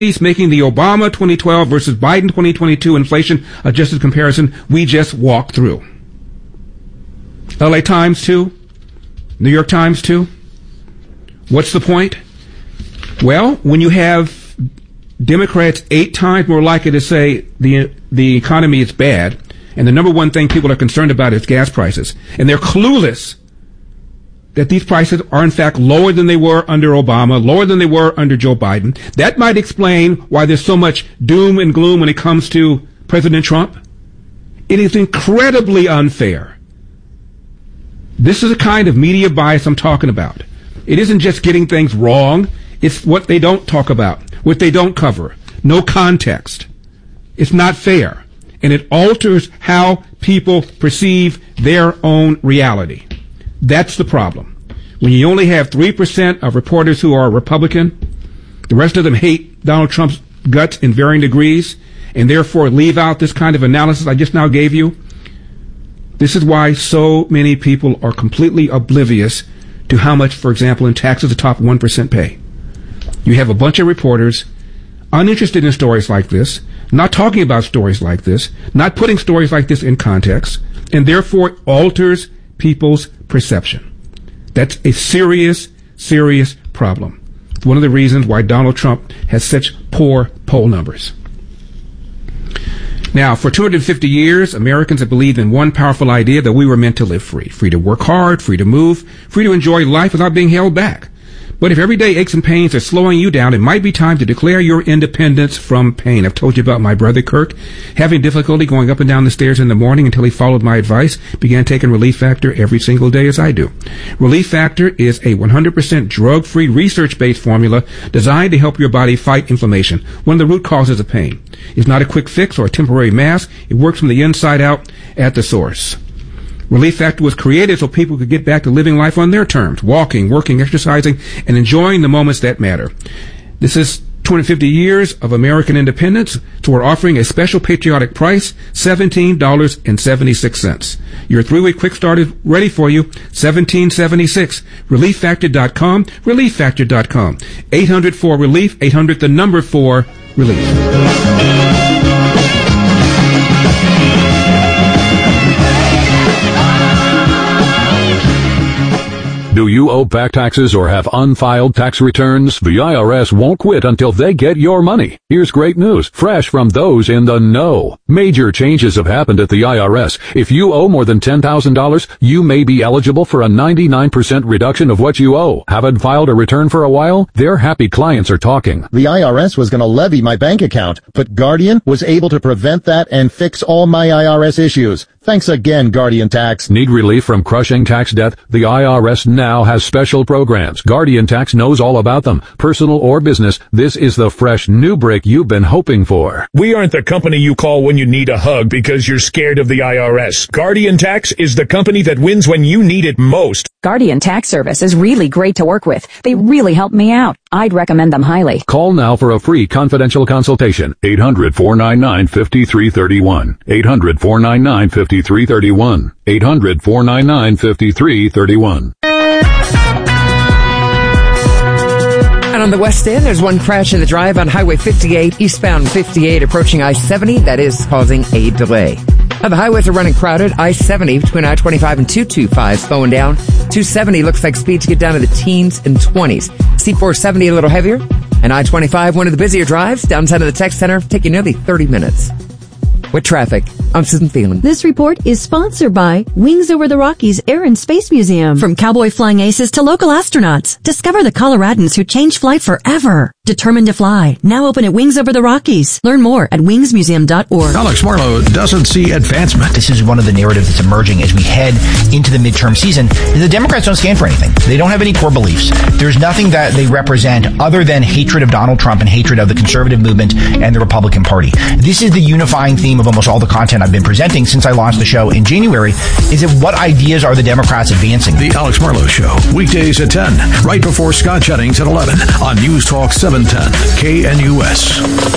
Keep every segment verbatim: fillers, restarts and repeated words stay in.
making the Obama twenty twelve versus Biden twenty twenty-two inflation-adjusted comparison we just walked through. L A Times, too. New York Times, too. What's the point? Well, when you have Democrats eight times more likely to say the the economy is bad, and the number one thing people are concerned about is gas prices, and they're clueless that these prices are in fact lower than they were under Obama, lower than they were under Joe Biden. That might explain why there's so much doom and gloom when it comes to President Trump. It is incredibly unfair. This is the kind of media bias I'm talking about. It isn't just getting things wrong. It's what they don't talk about, what they don't cover. No context. It's not fair. And it alters how people perceive their own reality. That's the problem. When you only have three percent of reporters who are Republican, the rest of them hate Donald Trump's guts in varying degrees, and therefore leave out this kind of analysis I just now gave you. This is why so many people are completely oblivious to how much, for example, in taxes the top one percent pay. You have a bunch of reporters uninterested in stories like this, not talking about stories like this, not putting stories like this in context, and therefore alters people's perception. That's a serious, serious problem. It's one of the reasons why Donald Trump has such poor poll numbers. Now, for two hundred fifty years, Americans have believed in one powerful idea, that we were meant to live free. Free to work hard, free to move, free to enjoy life without being held back. But if everyday aches and pains are slowing you down, it might be time to declare your independence from pain. I've told you about my brother Kirk having difficulty going up and down the stairs in the morning until he followed my advice, began taking Relief Factor every single day as I do. Relief Factor is a one hundred percent drug-free, research-based formula designed to help your body fight inflammation, one of the root causes of pain. It's not a quick fix or a temporary mask. It works from the inside out at the source. Relief Factor was created so people could get back to living life on their terms, walking, working, exercising, and enjoying the moments that matter. This is two hundred fifty years of American independence, so we're offering a special patriotic price, seventeen dollars and seventy-six cents. Your three-week quick start is ready for you, seventeen seventy-six. relief factor dot com, relief factor dot com. eight hundred four relief, eight hundred the number four relief. Do you owe back taxes or have unfiled tax returns? The I R S won't quit until they get your money. Here's great news, fresh from those in the know. Major changes have happened at the I R S. If you owe more than ten thousand dollars, you may be eligible for a ninety-nine percent reduction of what you owe. Haven't filed a return for a while? Their happy clients are talking. The I R S was going to levy my bank account, but Guardian was able to prevent that and fix all my I R S issues. Thanks again, Guardian Tax. Need relief from crushing tax debt? The I R S now has special programs. Guardian Tax knows all about them. Personal or business, this is the fresh new break you've been hoping for. We aren't the company you call when you need a hug because you're scared of the I R S. Guardian Tax is the company that wins when you need it most. Guardian Tax Service is really great to work with. They really helped me out. I'd recommend them highly. Call now for a free confidential consultation. eight hundred, four nine nine, five three three one. eight hundred, four nine nine, five three three one. eight hundred, four nine nine, five three three one. And on the west end, there's one crash in the drive on Highway fifty-eight, eastbound fifty-eight, approaching I seventy. That is causing a delay. Now, the highways are running crowded. I seventy between I twenty-five and two twenty-five slowing down. two seventy looks like speeds get down to the teens and twenties. C four seventy a little heavier. And I twenty-five, one of the busier drives, downside of the tech center, taking nearly thirty minutes. With traffic, I'm Susan Phelan. This report is sponsored by Wings Over the Rockies Air and Space Museum. From cowboy flying aces to local astronauts, discover the Coloradans who changed flight forever. Determined to Fly, now open at Wings Over the Rockies. Learn more at wings museum dot org. Alex Marlowe doesn't see advancement. This is one of the narratives that's emerging as we head into the midterm season. The Democrats don't stand for anything. They don't have any core beliefs. There's nothing that they represent other than hatred of Donald Trump and hatred of the conservative movement and the Republican Party. This is the unifying theme of almost all the content I've been presenting since I launched the show in January, is that what ideas are the Democrats advancing? The Alex Marlowe Show, weekdays at ten, right before Scott Jennings at eleven on News Talk seven ten, K N U S.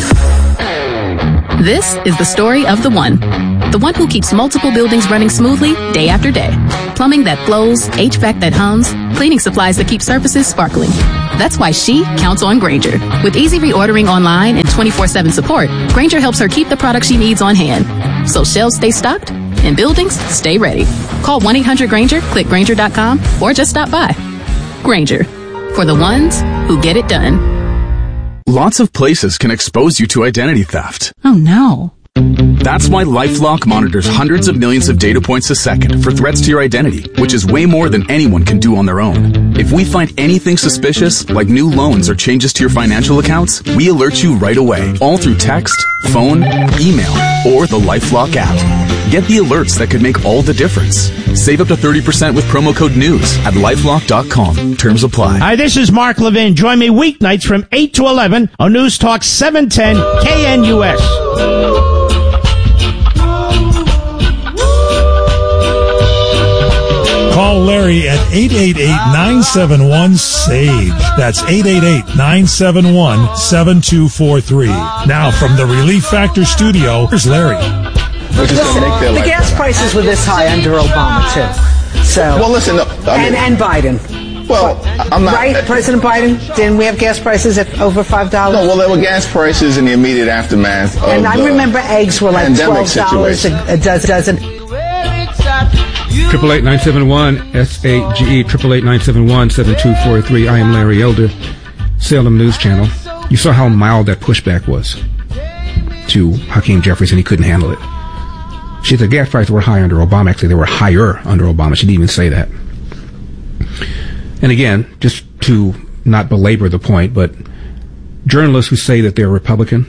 This is the story of the one. The one who keeps multiple buildings running smoothly day after day. Plumbing that flows, H V A C that hums, cleaning supplies that keep surfaces sparkling. That's why she counts on Grainger. With easy reordering online and twenty-four seven support, Grainger helps her keep the products she needs on hand. So shelves stay stocked and buildings stay ready. Call one eight hundred Grainger, click Grainger dot com, or just stop by. Grainger, for the ones who get it done. Lots of places can expose you to identity theft. Oh no. That's why LifeLock monitors hundreds of millions of data points a second for threats to your identity, which is way more than anyone can do on their own. If we find anything suspicious, like new loans or changes to your financial accounts, we alert you right away, all through text, phone, email, or the LifeLock app. Get the alerts that could make all the difference. Save up to thirty percent with promo code NEWS at lifelock dot com. Terms apply. Hi, this is Mark Levin. Join me weeknights from eight to eleven on News Talk seven ten K N U S. Call Larry at eight eight eight, nine seven one, S A G E. That's eight eight eight, nine seven one, seven two four three. Now, from the Relief Factor studio, here's Larry. Listen, the gas prices were this high under Obama, too. So, well, listen, no, I mean, and, and Biden. Well, I'm not... Right, President Biden? Didn't we have gas prices at over five dollars? No, well, there were gas prices in the immediate aftermath of And I the remember eggs were like twelve dollars a, a dozen. Triple eight nine seven one S A G E. Triple eight nine seven one seven two four three. I am Larry Elder, Salem News Channel. You saw how mild that pushback was to Hakeem Jeffries, and he couldn't handle it. She said gas prices were high under Obama. Actually, they were higher under Obama. She didn't even say that. And again, just to not belabor the point, but journalists who say that they're Republican,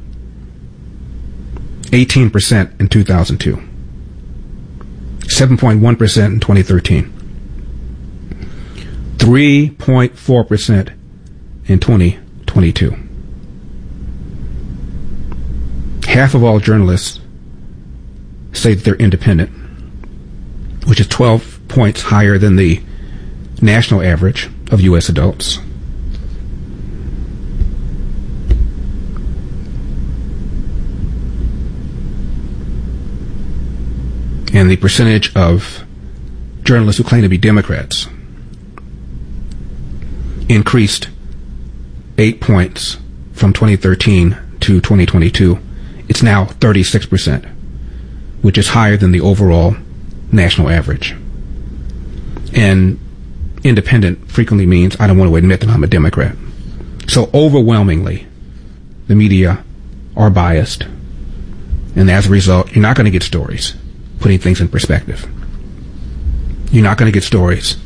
eighteen percent in two thousand two. seven point one percent in twenty thirteen. three point four percent in twenty twenty-two. Half of all journalists say that they're independent, which is twelve points higher than the national average of U S adults. And the percentage of journalists who claim to be Democrats increased eight points from twenty thirteen to twenty twenty-two. It's now thirty-six percent, which is higher than the overall national average. And independent frequently means I don't want to admit that I'm a Democrat. So overwhelmingly, the media are biased. And as a result, you're not going to get stories putting things in perspective. You're not going to get stories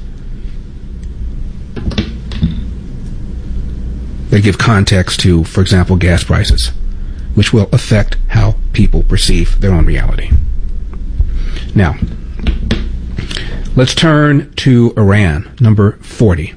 that give context to, for example, gas prices, which will affect how people perceive their own reality. Now, let's turn to Iran, number forty.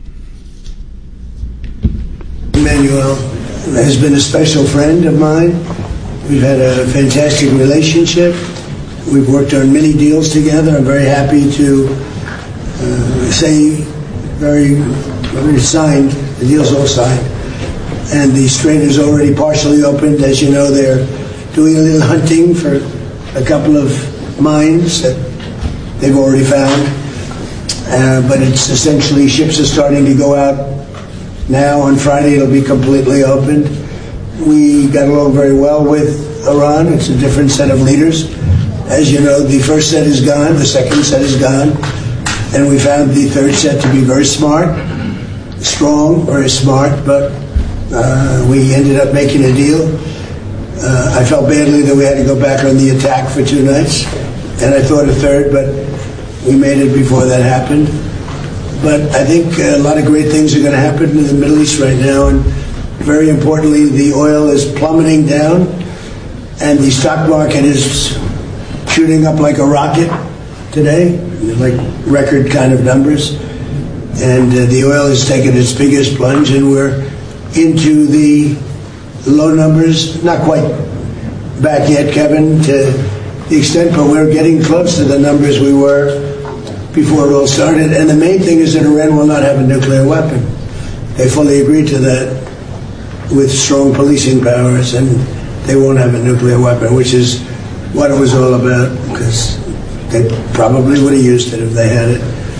Emmanuel has been a special friend of mine. We've had a fantastic relationship. We've worked on many deals together. I'm very happy to uh, say very, very signed. The deal's all signed. And the Strait is already partially opened. As you know, they're doing a little hunting for a couple of mines that they've already found. Uh, but it's essentially, ships are starting to go out now. On Friday, it'll be completely opened. We got along very well with Iran. It's a different set of leaders. As you know, the first set is gone, the second set is gone, and we found the third set to be very smart, strong, very smart, but uh, we ended up making a deal. Uh, I felt badly that we had to go back on the attack for two nights, and I thought a third, but we made it before that happened. But I think a lot of great things are going to happen in the Middle East right now, and very importantly, the oil is plummeting down, and the stock market is shooting up like a rocket today, like record kind of numbers. And uh, the oil has taken its biggest plunge, and we're into the low numbers, not quite back yet, Kevin, to the extent, but we're getting close to the numbers we were before it all started. And the main thing is that Iran will not have a nuclear weapon. They fully agreed to that with strong policing powers, and they won't have a nuclear weapon, which is what it was all about, because they probably would have used it if they had it.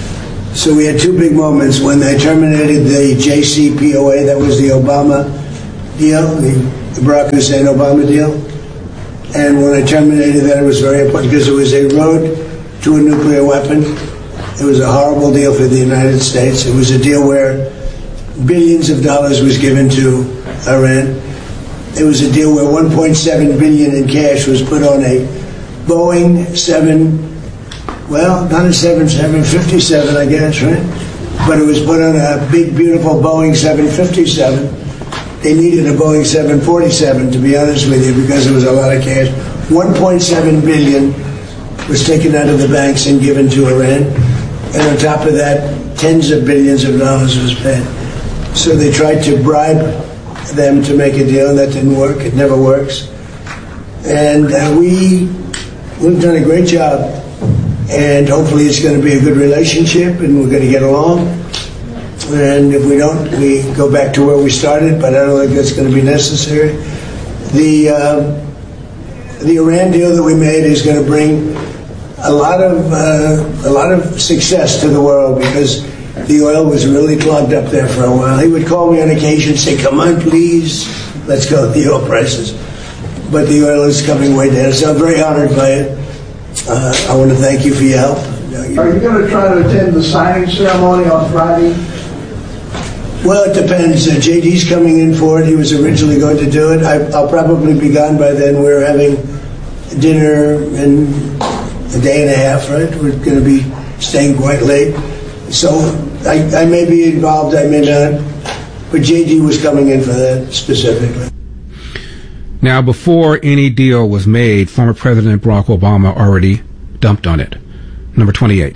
So we had two big moments. When they terminated the J C P O A, that was the Obama deal, the Barack Hussein Obama deal. And when I terminated that, it was very important because it was a road to a nuclear weapon. It was a horrible deal for the United States. It was a deal where billions of dollars was given to Iran. It was a deal where one point seven billion dollars in cash was put on a Boeing seven, well, not a seven fifty-seven, I guess, right? But it was put on a big, beautiful Boeing seven fifty-seven. They needed a Boeing seven forty-seven, to be honest with you, because there was a lot of cash. one point seven billion dollars was taken out of the banks and given to Iran. And on top of that, tens of billions of dollars was paid. So they tried to bribe them to make a deal, and that didn't work. It never works. And uh, we, we've done a great job. And hopefully it's going to be a good relationship, and we're going to get along. And if we don't, we go back to where we started, but I don't think that's going to be necessary. The uh, the Iran deal that we made is going to bring a lot of uh, a lot of success to the world, because the oil was really clogged up there for a while. He would call me on occasion and say, "Come on, please, let's go with the oil prices." But the oil is coming way down, so I'm very honored by it. Uh, I want to thank you for your help. Are you going to try to attend the signing ceremony on Friday? Well, it depends. Uh, J D's coming in for it. He was originally going to do it. I, I'll probably be gone by then. We're having dinner in a day and a half, right? We're going to be staying quite late. So I, I may be involved, I may not. But J D was coming in for that specifically. Now, before any deal was made, former President Barack Obama already dumped on it. Number twenty-eight.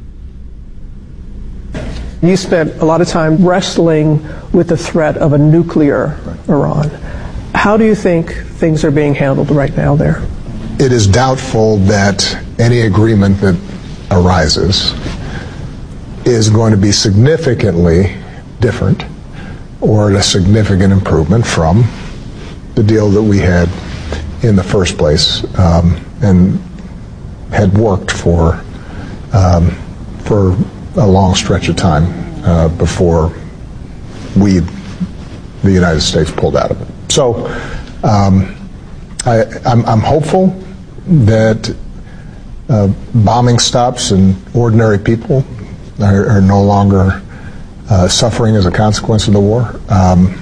You spent a lot of time wrestling with the threat of a nuclear Iran. How do you think things are being handled right now there? It is doubtful that any agreement that arises is going to be significantly different or a significant improvement from the deal that we had in the first place, um, and had worked for um, for a long stretch of time uh, before we, the United States, pulled out of it. So um, I, I'm, I'm hopeful that uh, bombing stops and ordinary people are, are no longer uh, suffering as a consequence of the war. Um,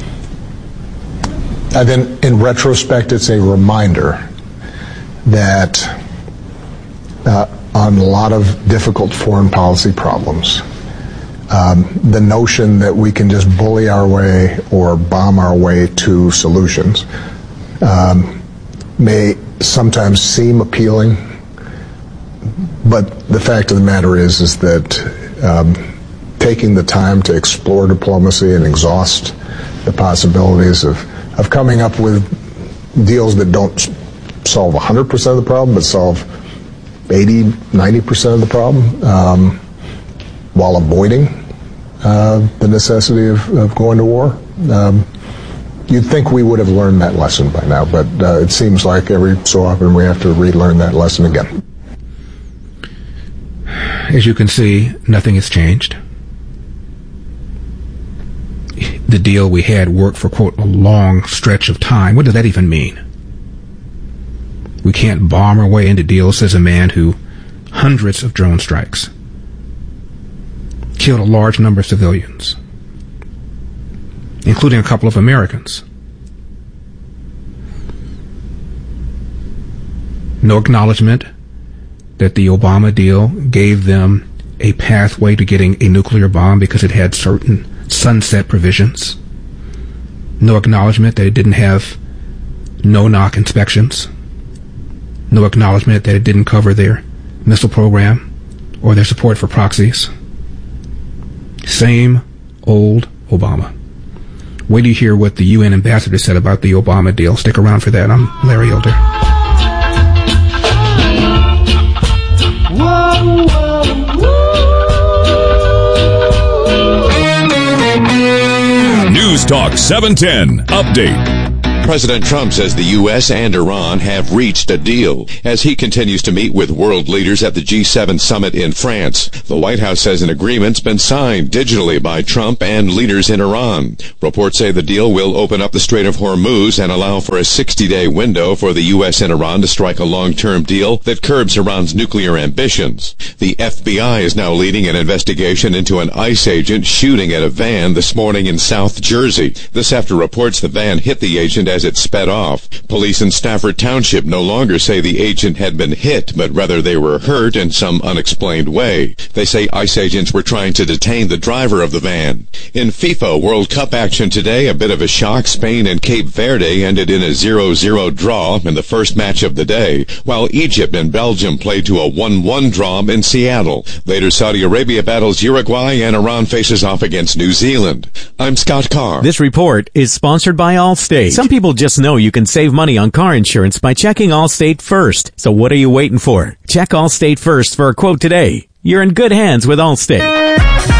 and then in retrospect, it's a reminder that uh, on a lot of difficult foreign policy problems, um, the notion that we can just bully our way or bomb our way to solutions um, may sometimes seem appealing, but the fact of the matter is is that um, taking the time to explore diplomacy and exhaust the possibilities of, of coming up with deals that don't solve one hundred percent of the problem, but solve eighty, ninety percent of the problem, um, while avoiding uh, the necessity of, of going to war. Um, you'd think we would have learned that lesson by now, but uh, it seems like every so often we have to relearn that lesson again. As you can see, nothing has changed. The deal we had worked for, quote, a long stretch of time. What does that even mean? We can't bomb our way into deals, says a man who hundreds of drone strikes killed a large number of civilians, including a couple of Americans. No acknowledgement that the Obama deal gave them a pathway to getting a nuclear bomb because it had certain sunset provisions. No acknowledgement that it didn't have no-knock inspections. No acknowledgement that it didn't cover their missile program or their support for proxies. Same old Obama. Wait till you hear what the U N ambassador said about the Obama deal. Stick around for that. I'm Larry Elder. Whoa, whoa, whoa. News Talk seven ten Update. President Trump says the U S and Iran have reached a deal as he continues to meet with world leaders at the G seven summit in France. The White House says an agreement's been signed digitally by Trump and leaders in Iran. Reports say the deal will open up the Strait of Hormuz and allow for a sixty-day window for the U S and Iran to strike a long-term deal that curbs Iran's nuclear ambitions. The F B I is now leading an investigation into an ICE agent shooting at a van this morning in South Jersey. This after reports the van hit the agent as it sped off. Police in Stafford Township no longer say the agent had been hit, but rather they were hurt in some unexplained way. They say ICE agents were trying to detain the driver of the van. In FIFA World Cup action today, a bit of a shock. Spain and Cape Verde ended in a zero zero draw in the first match of the day, while Egypt and Belgium played to a one one draw in Seattle. Later, Saudi Arabia battles Uruguay and Iran faces off against New Zealand. I'm Scott Carr. This report is sponsored by Allstate. Some people just know you can save money on car insurance by checking Allstate first. So what are you waiting for? Check Allstate first for a quote today. You're in good hands with Allstate.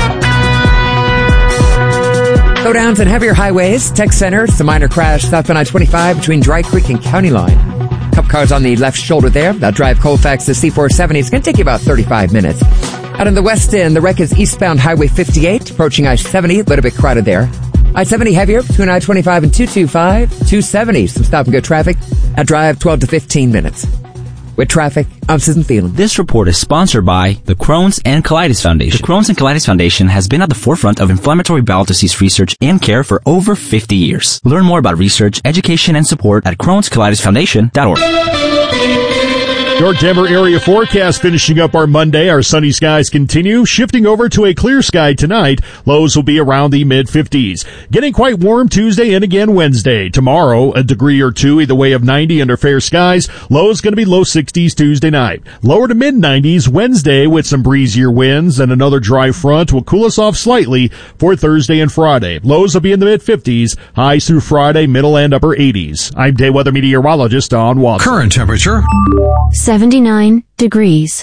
Slowdowns and heavier highways. Tech Center, some minor crash southbound I twenty-five between Dry Creek and County Line. Couple cars on the left shoulder there. That drive Colfax to C four seventy. It's going to take you about thirty-five minutes. Out in the west end, the wreck is eastbound Highway fifty-eight, approaching I seventy. A little bit crowded there. I seventy heavier between I twenty-five and two twenty-five, two seventy. Some stop and go traffic. That drive twelve to fifteen minutes. With traffic, I'm Susan Thielen. This report is sponsored by the Crohn's and Colitis Foundation. The Crohn's and Colitis Foundation has been at the forefront of inflammatory bowel disease research and care for over fifty years. Learn more about research, education, and support at crohns colitis foundation dot org. Your Denver area forecast finishing up our Monday. Our sunny skies continue, shifting over to a clear sky tonight. Lows will be around the mid-fifties. Getting quite warm Tuesday and again Wednesday. Tomorrow, a degree or two either way of ninety under fair skies. Lows going to be low sixties Tuesday night. Lower to mid-nineties Wednesday with some breezier winds, and another dry front will cool us off slightly for Thursday and Friday. Lows will be in the mid-fifties. Highs through Friday, middle and upper eighties. I'm day weather meteorologist Don Watson. Current temperature seventy-nine degrees.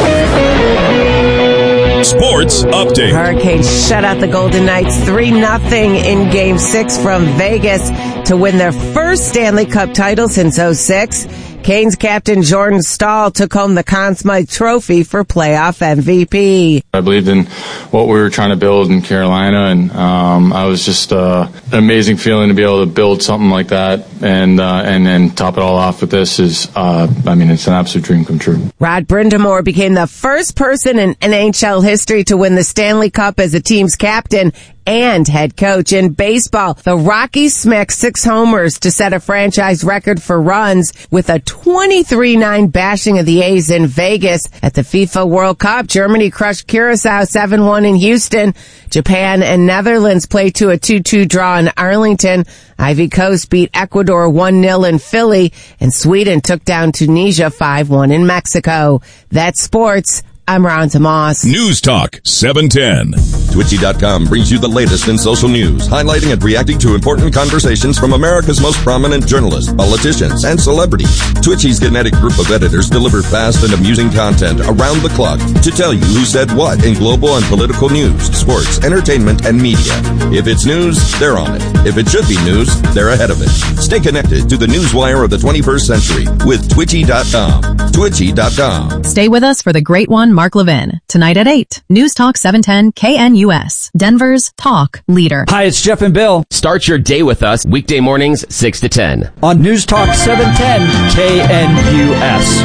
Sports update. Hurricanes shut out the Golden Knights three nothing in Game six from Vegas to win their first Stanley Cup title since oh six. Canes captain Jordan Staal took home the Conn Smythe Trophy for playoff M V P. I believed in what we were trying to build in Carolina, and um, I was just uh, an amazing feeling to be able to build something like that, and uh, and then top it all off with this is, uh, I mean, it's an absolute dream come true. Rod Brind'Amour became the first person in N H L history to win the Stanley Cup as a team's captain and head coach. In baseball, the Rockies smacked six homers to set a franchise record for runs with a twenty-three nine bashing of the A's in Vegas. At the FIFA World Cup, Germany crushed Curacao seven one in Houston. Japan and Netherlands played to a two two draw in Arlington. Ivory Coast beat Ecuador one nil in Philly, and Sweden took down Tunisia five one in Mexico. That's sports. I'm Ron Tomas. News Talk seven ten. Twitchy dot com brings you the latest in social news, highlighting and reacting to important conversations from America's most prominent journalists, politicians, and celebrities. Twitchy's kinetic group of editors deliver fast and amusing content around the clock to tell you who said what in global and political news, sports, entertainment, and media. If it's news, they're on it. If it should be news, they're ahead of it. Stay connected to the newswire of the twenty-first century with Twitchy dot com. Twitchy dot com. Stay with us for the great one, Mark Levin, tonight at eight. News Talk seven ten K N U S, Denver's talk leader. Hi, it's Jeff and Bill. Start your day with us weekday mornings six to ten on News Talk seven ten K N U S.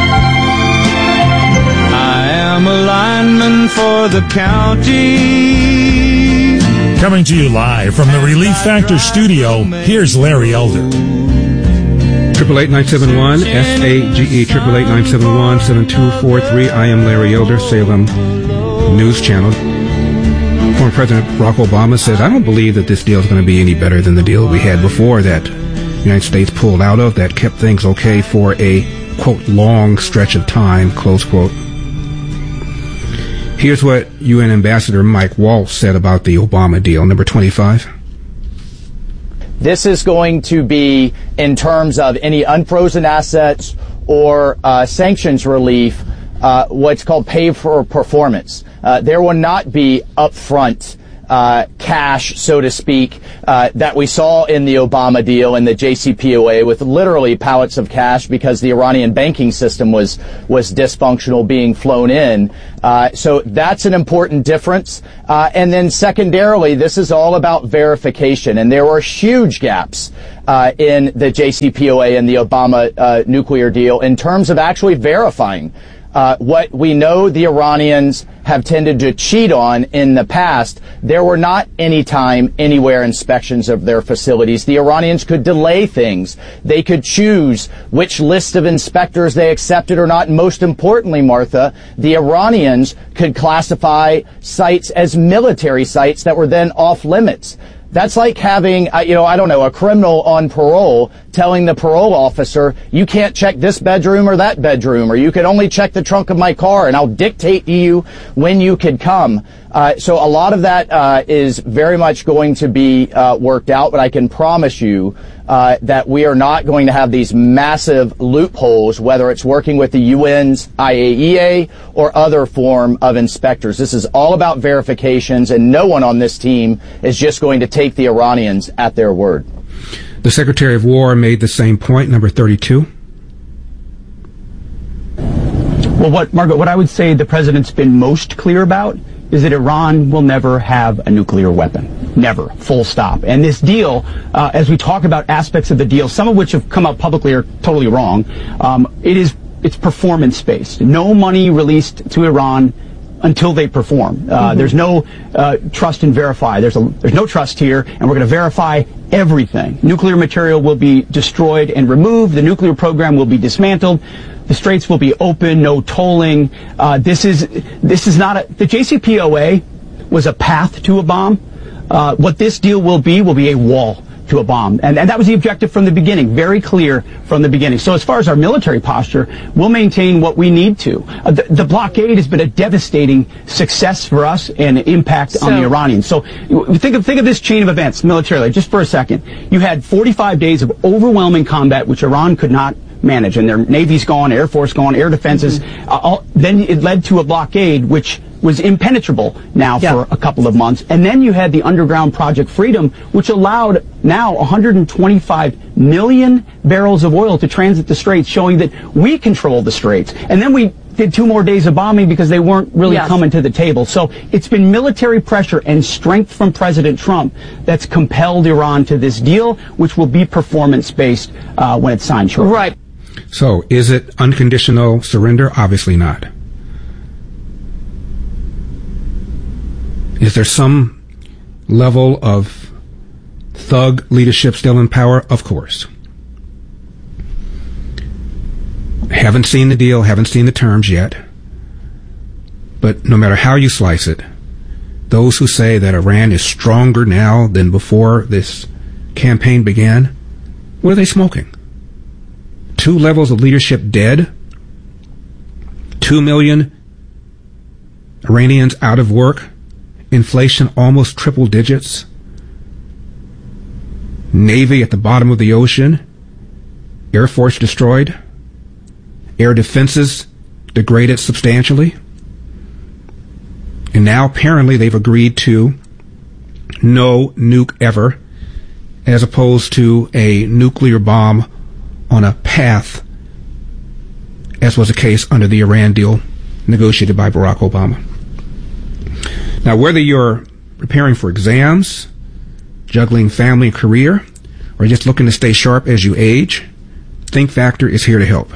I am a lineman for the county. Coming to you live from the Relief Factor studio, here's Larry Elder. Triple eight nine seven one S A G E triple eight nine seven one seven two four three. I am Larry Elder, Salem News Channel. Former President Barack Obama says, "I don't believe that this deal is going to be any better than the deal we had before that the United States pulled out of, that kept things okay for a quote long stretch of time," close quote. Here's what U N Ambassador Mike Waltz said about the Obama deal. Number twenty-five. This is going to be, in terms of any unfrozen assets or uh, sanctions relief, uh, what's called pay for performance. Uh, there will not be upfront uh, cash, so to speak, uh, that we saw in the Obama deal and the J C P O A, with literally pallets of cash because the Iranian banking system was was dysfunctional being flown in. Uh, so that's an important difference. Uh, and then secondarily, this is all about verification, and there were huge gaps uh, in the J C P O A and the Obama uh, nuclear deal in terms of actually verifying Uh, what we know the Iranians have tended to cheat on in the past. There were not anytime, anywhere inspections of their facilities. The Iranians could delay things. They could choose which list of inspectors they accepted or not. And most importantly, Martha, the Iranians could classify sites as military sites that were then off limits. That's like having, uh, you know, I don't know, a criminal on parole telling the parole officer, you can't check this bedroom or that bedroom, or you can only check the trunk of my car, and I'll dictate to you when you could come. Uh, so a lot of that uh, is very much going to be uh, worked out, but I can promise you uh, that we are not going to have these massive loopholes, whether it's working with the U N's I A E A or other form of inspectors. This is all about verifications, and no one on this team is just going to take the Iranians at their word. The Secretary of War made the same point, number thirty-two. Well, what, Margaret, what I would say the president's been most clear about is that Iran will never have a nuclear weapon. Never. Full stop. And this deal, uh, as we talk about aspects of the deal, some of which have come out publicly are totally wrong, um, it is, it's performance-based. No money released to Iran until they perform. Uh, mm-hmm. There's no uh, trust and verify. There's, a, there's no trust here, and we're going to verify everything. Nuclear material will be destroyed and removed. The nuclear program will be dismantled. The straits will be open, no tolling. Uh, this is this is not a, the J C P O A was a path to a bomb. Uh, what this deal will be will be a wall to a bomb. And, and that was the objective from the beginning, very clear from the beginning. So as far as our military posture, we'll maintain what we need to. Uh, the, the blockade has been a devastating success for us and an impact so, on the Iranians. So think of, think of this chain of events militarily, just for a second. You had forty-five days of overwhelming combat, which Iran could not manage, and their Navy's gone, Air Force gone, air defenses. Mm-hmm. Uh, all, then it led to a blockade, which was impenetrable now yeah. for a couple of months. And then you had the underground Project Freedom, which allowed now one hundred twenty-five million barrels of oil to transit the straits, showing that we control the straits. And then we did two more days of bombing because they weren't really yes. coming to the table. So it's been military pressure and strength from President Trump that's compelled Iran to this deal, which will be performance-based uh, when it's signed shortly. Right. So, is it unconditional surrender? Obviously not. Is there some level of thug leadership still in power? Of course. Haven't seen the deal, haven't seen the terms yet. But no matter how you slice it, those who say that Iran is stronger now than before this campaign began, what are they smoking? Two levels of leadership dead, two million Iranians out of work, inflation almost triple digits, Navy at the bottom of the ocean, Air Force destroyed, air defenses degraded substantially, and now apparently they've agreed to no nuke ever, as opposed to a nuclear bomb on a path, as was the case under the Iran deal negotiated by Barack Obama. Now, whether you're preparing for exams, juggling family and career, or just looking to stay sharp as you age, Think Factor is here to help.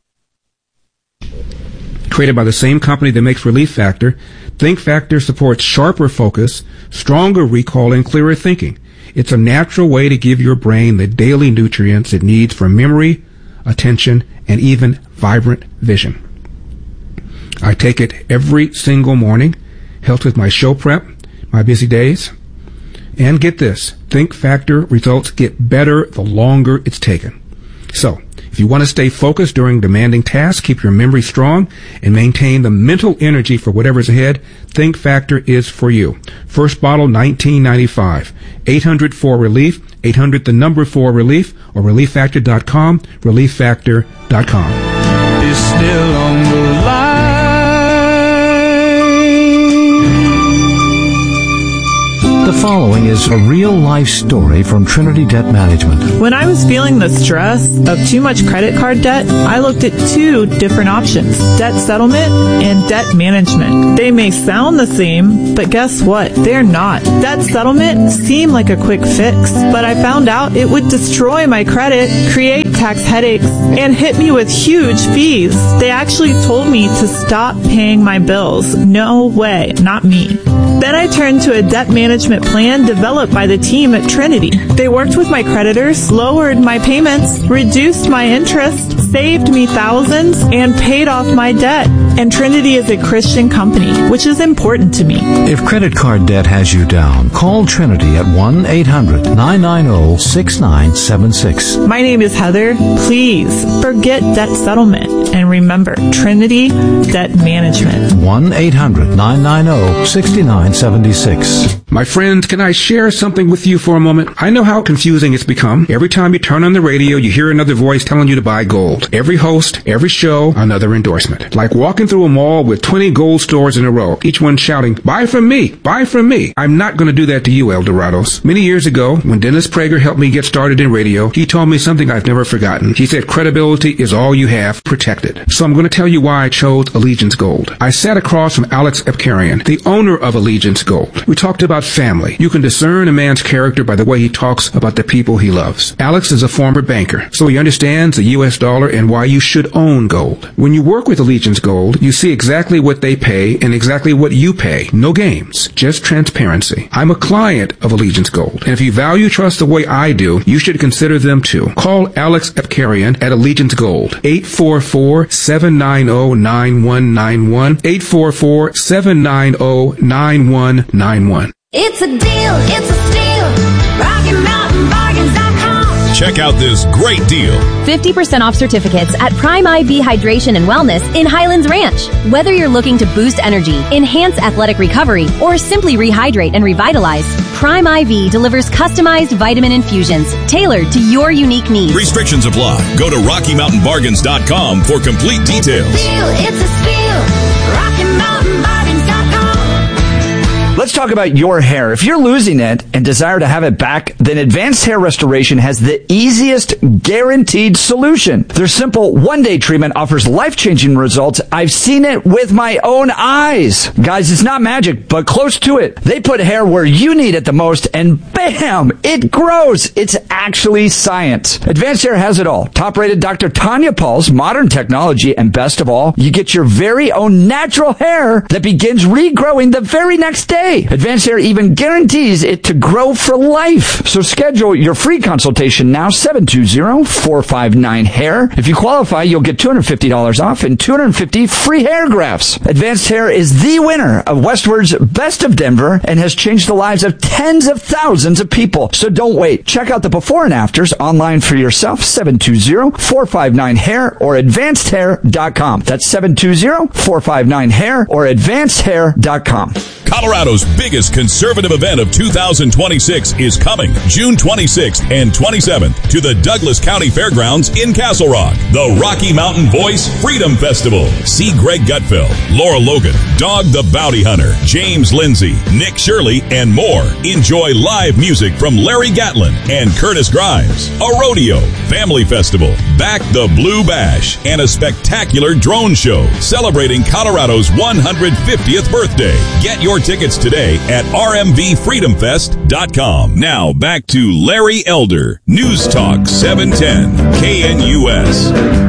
Created by the same company that makes Relief Factor, Think Factor supports sharper focus, stronger recall, and clearer thinking. It's a natural way to give your brain the daily nutrients it needs for memory, attention, and even vibrant vision. I take it every single morning, helps with my show prep, my busy days. And get this, Think Factor results get better the longer it's taken. So, if you want to stay focused during demanding tasks, keep your memory strong, and maintain the mental energy for whatever's ahead, Think Factor is for you. First bottle, nineteen ninety-five. eight hundred four relief, eight hundred the number four relief, or relief factor dot com, relief factor dot com. Is still on the line. The following is a real-life story from Trinity Debt Management. When I was feeling the stress of too much credit card debt, I looked at two different options, debt settlement and debt management. They may sound the same, but guess what? They're not. Debt settlement seemed like a quick fix, but I found out it would destroy my credit, create tax headaches, and hit me with huge fees. They actually told me to stop paying my bills. No way, not me. Then I turned to a debt management plan developed by the team at Trinity. They worked with my creditors, lowered my payments, reduced my interest, saved me thousands, and paid off my debt. And Trinity is a Christian company, which is important to me. If credit card debt has you down, call Trinity at one eight hundred nine nine zero six nine seven six. My name is Heather. Please forget debt settlement and remember Trinity Debt Management. one eight hundred nine nine zero six nine seven six. My friends, can I share something with you for a moment? I know how confusing it's become. Every time you turn on the radio, you hear another voice telling you to buy gold. Every host, every show, another endorsement. Like walking through a mall with twenty gold stores in a row, each one shouting, buy from me, buy from me. I'm not going to do that to you, Eldorados. Many years ago, when Dennis Prager helped me get started in radio, he told me something I've never forgotten. He said, credibility is all you have, protected. So I'm going to tell you why I chose Allegiance Gold. I sat across from Alex Epkarian, the owner of Allegiance Gold. We talked about family. You can discern a man's character by the way he talks about the people he loves. Alex is a former banker, so he understands the U S dollar and why you should own gold. When you work with Allegiance Gold, you see exactly what they pay and exactly what you pay. No games, just transparency. I'm a client of Allegiance Gold, and if you value trust the way I do, you should consider them too. Call Alex Epkarian at Allegiance Gold, eight four four, seven nine zero, nine one nine one, eight four four, seven nine zero, nine one nine one. It's a deal, it's a steal. Rocky Mountain Bargains dot com. Check out this great deal. fifty percent off certificates at Prime I V Hydration and Wellness in Highlands Ranch. Whether you're looking to boost energy, enhance athletic recovery, or simply rehydrate and revitalize, Prime I V delivers customized vitamin infusions tailored to your unique needs. Restrictions apply. Go to Rocky Mountain Bargains dot com for complete details. It's a steal, it's a steal. Rocky Mountain Bargains dot com. Let's talk about your hair. If you're losing it and desire to have it back, then Advanced Hair Restoration has the easiest guaranteed solution. Their simple one-day treatment offers life-changing results. I've seen it with my own eyes. Guys, it's not magic, but close to it. They put hair where you need it the most, and bam, it grows. It's actually science. Advanced Hair has it all. Top-rated Doctor Tanya Paul's modern technology, and best of all, you get your very own natural hair that begins regrowing the very next day. Advanced Hair even guarantees it to grow for life. So schedule your free consultation now, seven two zero, four five nine, hair. If you qualify, you'll get two hundred fifty dollars off and two hundred fifty free hair grafts. Advanced Hair is the winner of Westward's Best of Denver and has changed the lives of tens of thousands of people. So don't wait. Check out the before and afters online for yourself, seven two zero, four five nine, hair or advanced hair dot com. That's seven two zero, four five nine, hair or advanced hair dot com. Colorado's biggest conservative event of two thousand twenty-six is coming June twenty-sixth and twenty-seventh to the Douglas County Fairgrounds in Castle Rock. The Rocky Mountain Voice Freedom Festival. See Greg Gutfeld, Laura Logan, Dog the Bounty Hunter, James Lindsay, Nick Shirley, and more. Enjoy live music from Larry Gatlin and Curtis Grimes, a rodeo, family festival, Back the Blue Bash, and a spectacular drone show celebrating Colorado's one hundred fiftieth birthday. Get your tickets today at R M V freedom fest dot com. Now back to Larry Elder, News Talk seven ten K N U S.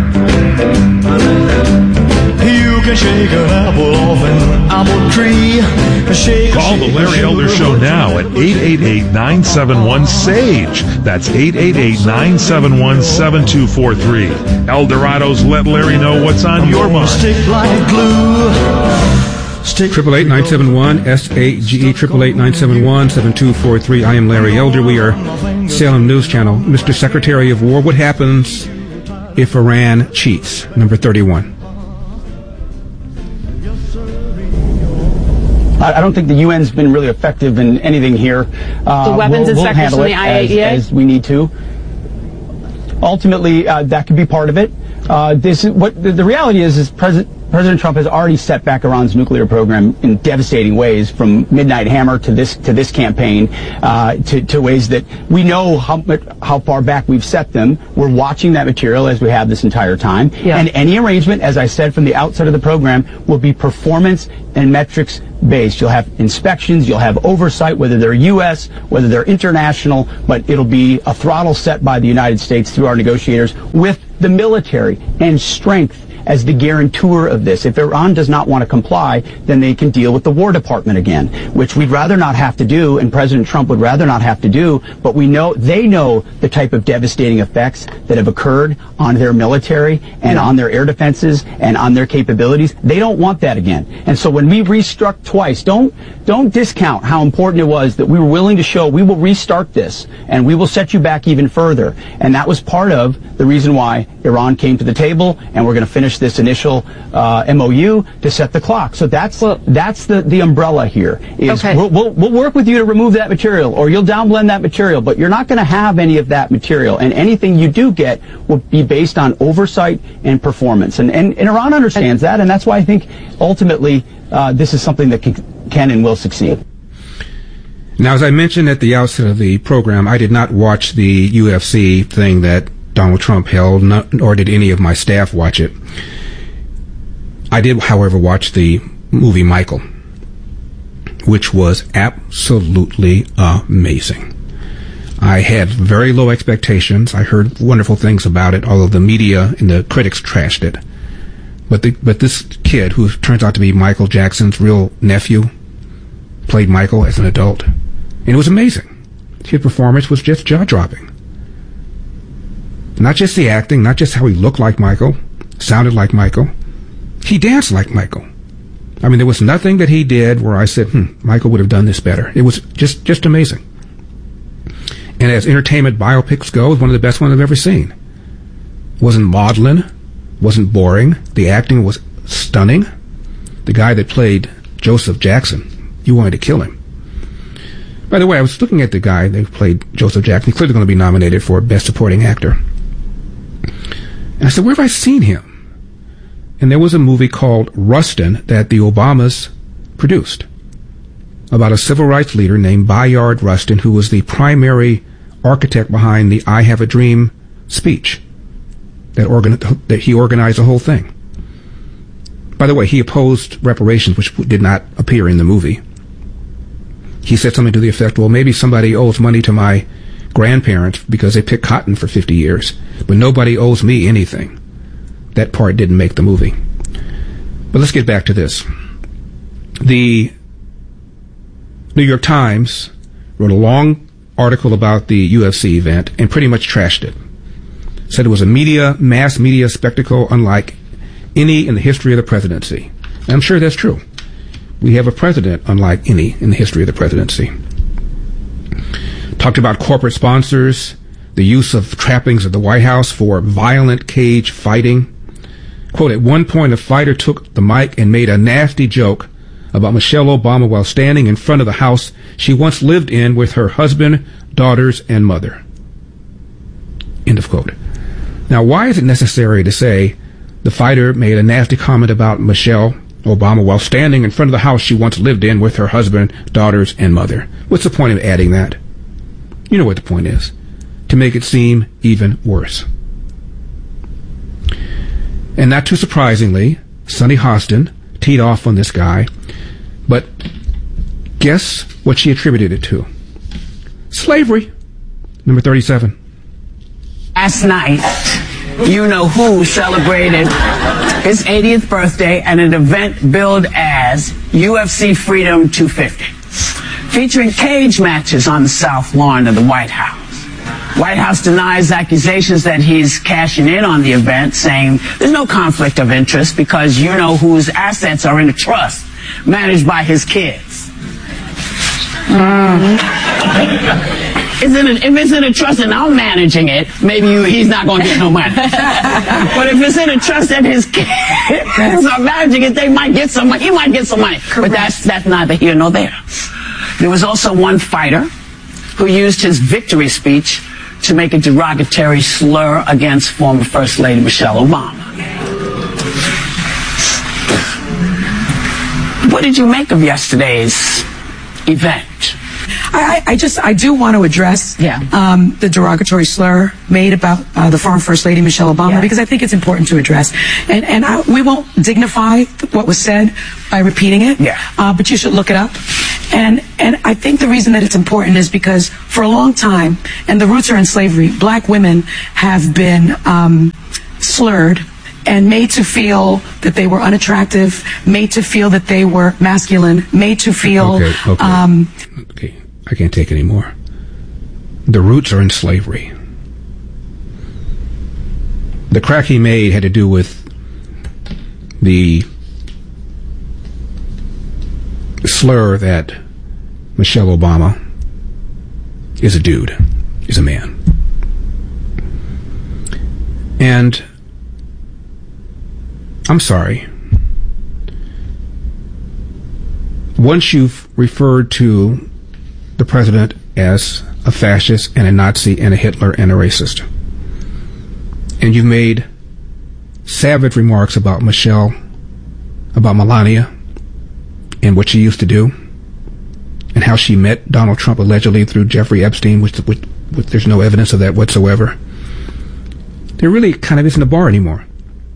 You can shake an apple off an apple tree. Shake, Call the Larry Elder Show now at eight eight eight, nine seven one, S A G E. That's eight eight eight, nine seven one, seven two four three. Eldorado's Let Larry Know What's on Your Mind. Stick like glue. Triple eight nine seven one S A G E triple eight nine seven one seven two four three. I am Larry Elder. We are Salem News Channel. Mister Secretary of War, what happens if Iran cheats? Number thirty-one. I don't think the U N's been really effective in anything here. Uh, the weapons we'll, we'll inspectors from the I A E A? as, as we need to. Ultimately, uh, that could be part of it. Uh, this is what the, the reality is. Is President President Trump has already set back Iran's nuclear program in devastating ways, from Midnight Hammer to this to this campaign, uh, to, to ways that we know how how far back we've set them. We're watching that material as we have this entire time. Yeah. And any arrangement, as I said from the outset of the program, will be performance and metrics based. You'll have inspections, you'll have oversight, whether they're U S, whether they're international, but it'll be a throttle set by the United States through our negotiators with the military and strength as the guarantor of this. If Iran does not want to comply, then they can deal with the War Department again, which we'd rather not have to do, and President Trump would rather not have to do, but we know, they know the type of devastating effects that have occurred on their military and on their air defenses and on their capabilities. They don't want that again. And so when we restruck twice, don't, don't discount how important it was that we were willing to show we will restart this and we will set you back even further. And that was part of the reason why Iran came to the table, and we're going to finish this initial uh, M O U to set the clock. So that's well, that's the, the umbrella here. Is okay. we'll, we'll, we'll work with you to remove that material, or you'll downblend that material, but you're not going to have any of that material. And anything you do get will be based on oversight and performance. And, and, and Iran understands that, and that's why I think ultimately uh, this is something that can, can and will succeed. Now, as I mentioned at the outset of the program, I did not watch the U F C thing that Donald Trump held, not, nor did any of my staff watch it. I did, however, watch the movie Michael, which was absolutely amazing. I had very low expectations. I heard wonderful things about it, although the media and the critics trashed it. But the, but this kid, who turns out to be Michael Jackson's real nephew, played Michael as an adult, and it was amazing. His performance was just jaw-dropping. Not just the acting, not just how he looked like Michael, sounded like Michael. He danced like Michael. I mean, there was nothing that he did where I said, hmm, Michael would have done this better. It was just, just amazing. And as entertainment biopics go, it was one of the best ones I've ever seen. Wasn't maudlin, wasn't boring. The acting was stunning. The guy that played Joseph Jackson, you wanted to kill him. By the way, I was looking at the guy that played Joseph Jackson. He's clearly going to be nominated for Best Supporting Actor. And I said, where have I seen him? And there was a movie called Rustin that the Obamas produced about a civil rights leader named Bayard Rustin, who was the primary architect behind the I Have a Dream speech that, organ- that he organized the whole thing. By the way, he opposed reparations, which did not appear in the movie. He said something to the effect, well, maybe somebody owes money to my grandparents because they picked cotton for fifty years, but nobody owes me anything. That part didn't make the movie. But let's get back to this. The New York Times wrote a long article about the U F C event and pretty much trashed it. Said it was a media, mass media spectacle unlike any in the history of the presidency. And I'm sure that's true. We have a president unlike any in the history of the presidency. Talked about corporate sponsors, the use of trappings of the White House for violent cage fighting. Quote, at one point a fighter took the mic and made a nasty joke about Michelle Obama while standing in front of the house she once lived in with her husband, daughters, and mother. End of quote. Now, why is it necessary to say the fighter made a nasty comment about Michelle Obama while standing in front of the house she once lived in with her husband, daughters, and mother? What's the point of adding that? You know what the point is. To make it seem even worse. And not too surprisingly, Sunny Hostin teed off on this guy, but guess what she attributed it to? Slavery. Number thirty-seven. Last night, you know who celebrated his eightieth birthday at an event billed as U F C Freedom two fifty, featuring cage matches on the south lawn of the White House. White House denies accusations that he's cashing in on the event, saying there's no conflict of interest because you know whose assets are in a trust managed by his kids. Mm. Isn't it, if it's in a trust and I'm managing it, maybe you, he's not going to get no money. But if it's in a trust and his kids are managing it, they might get some money. He might get some money. Correct. But that's, that's neither here nor there. There was also one fighter who used his victory speech to make a derogatory slur against former First Lady Michelle Obama. what did you make of yesterday's event? I, I just, I do want to address yeah. um, the derogatory slur made about uh, the former First Lady Michelle Obama, yeah. because I think it's important to address. And, and I, we won't dignify what was said by repeating it, yeah. uh, but you should look it up. And, and I think the reason that it's important is because for a long time, and the roots are in slavery, black women have been um, slurred and made to feel that they were unattractive, made to feel that they were masculine, made to feel... Okay, okay. Um, okay. I can't take any more. The roots are in slavery. The crack he made had to do with the slur that Michelle Obama is a dude, is a man. And I'm sorry. Once you've referred to the president as a fascist and a Nazi and a Hitler and a racist, and you've made savage remarks about Michelle, about Melania, and what she used to do, and how she met Donald Trump allegedly through Jeffrey Epstein, which, which, which there's no evidence of that whatsoever, there really kind of isn't a bar anymore.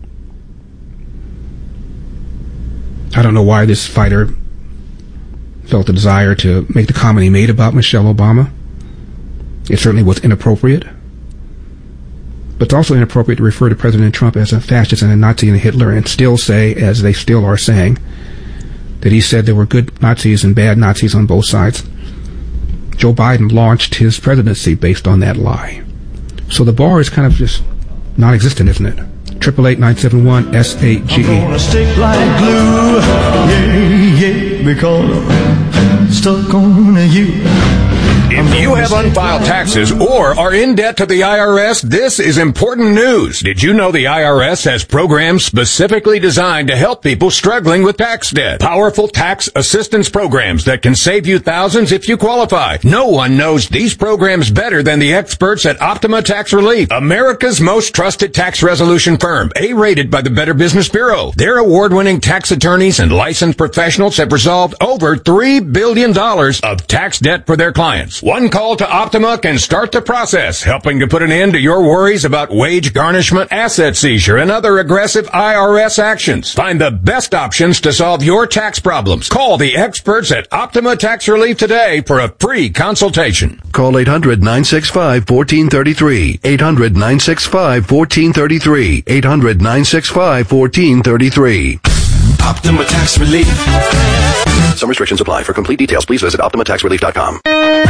I don't know why this fighter felt the desire to make the comment he made about Michelle Obama. It certainly was inappropriate. But it's also inappropriate to refer to President Trump as a fascist and a Nazi and a Hitler and still say, as they still are saying, that he said there were good Nazis and bad Nazis on both sides. Joe Biden launched his presidency based on that lie. So the bar is kind of just non-existent, isn't it? Triple eight nine seven one S A G E. I'm gonna stick like glue, yeah, yeah, because I'm stuck on you. If you have unfiled taxes or are in debt to the I R S, this is important news. Did you know the I R S has programs specifically designed to help people struggling with tax debt? Powerful tax assistance programs that can save you thousands if you qualify. No one knows these programs better than the experts at Optima Tax Relief, America's most trusted tax resolution firm, A-rated by the Better Business Bureau. Their award-winning tax attorneys and licensed professionals have resolved over three billion dollars of tax debt for their clients. One call to Optima can start the process, helping to put an end to your worries about wage garnishment, asset seizure, and other aggressive I R S actions. Find the best options to solve your tax problems. Call the experts at Optima Tax Relief today for a free consultation. Call eight hundred nine six five one four three three. eight hundred nine six five one four three three. eight hundred nine six five one four three three. Optima Tax Relief. Some restrictions apply. For complete details, please visit optima tax relief dot com.